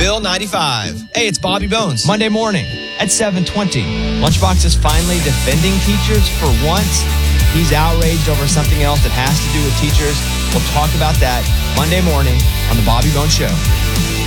Phil 95. Hey, it's Bobby Bones. Monday morning at 7:20. Lunchbox is finally defending teachers for once. He's outraged over something else that has to do with teachers. We'll talk about that Monday morning on the Bobby Bones Show.